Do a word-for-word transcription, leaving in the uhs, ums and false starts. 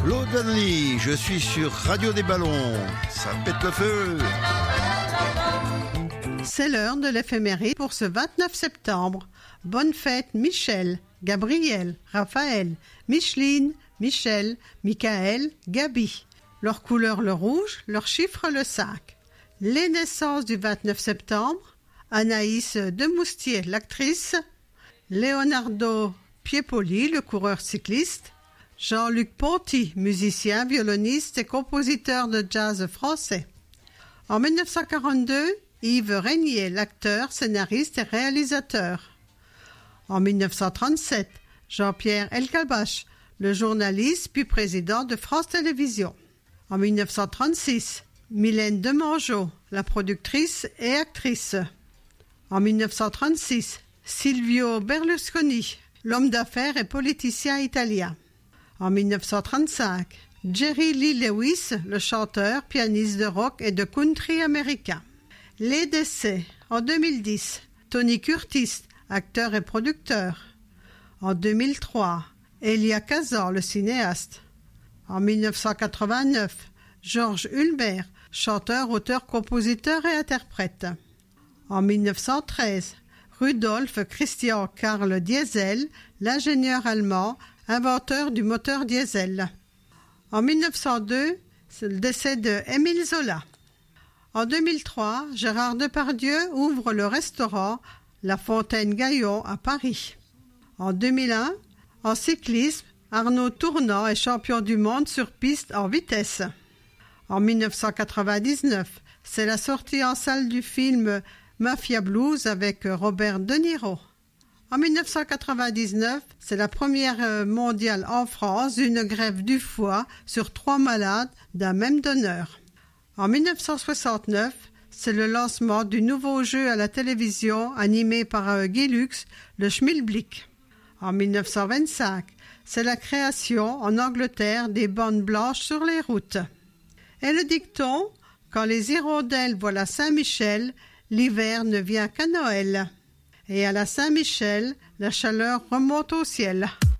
Claude Donnelly, je suis sur Radio des Ballons. Ça pète le feu. C'est l'heure de l'éphéméride pour ce vingt-neuf septembre. Bonne fête Michel, Gabriel, Raphaël, Micheline, Michel, Michael, Gabi. Leur couleur le rouge, leur chiffre le cinq. Les naissances du vingt-neuf septembre. Anaïs Demoustier, l'actrice. Leonardo Piepoli, le coureur cycliste. Jean-Luc Ponty, musicien, violoniste et compositeur de jazz français. En mille neuf cent quarante-deux, Yves Régnier, l'acteur, scénariste et réalisateur. En mille neuf cent trente-sept, Jean-Pierre Elkabbach, le journaliste puis président de France Télévisions. En mille neuf cent trente-six, Mylène Demangeot, la productrice et actrice. En mille neuf cent trente-six, Silvio Berlusconi, l'homme d'affaires et politicien italien. En mille neuf cent trente-cinq, Jerry Lee Lewis, le chanteur, pianiste de rock et de country américain. Les décès. En deux mille dix, Tony Curtis, acteur et producteur. En deux mille trois, Elia Kazan, le cinéaste. En mille neuf cent quatre-vingt-neuf, Georges Hulbert, chanteur, auteur, compositeur et interprète. En mille neuf cent treize, Rudolf Christian Karl Diesel, l'ingénieur allemand, inventeur du moteur diesel. En mille neuf cent deux, c'est le décès de Émile Zola. En deux mille trois, Gérard Depardieu ouvre le restaurant La Fontaine Gaillon à Paris. En deux mille un, en cyclisme, Arnaud Tournant est champion du monde sur piste en vitesse. En mille neuf cent quatre-vingt-dix-neuf, c'est la sortie en salle du film Mafia Blues avec Robert De Niro. En mille neuf cent quatre-vingt-dix-neuf, c'est la première mondiale en France d'une greffe du foie sur trois malades d'un même donneur. En mille neuf cent soixante-neuf, c'est le lancement du nouveau jeu à la télévision animé par Guy Lux, le Schmilblick. En mille neuf cent vingt-cinq, c'est la création en Angleterre des bandes blanches sur les routes. Et le dicton, quand les hirondelles voient la Saint-Michel, l'hiver ne vient qu'à Noël. Et à la Saint-Michel, la chaleur remonte au ciel.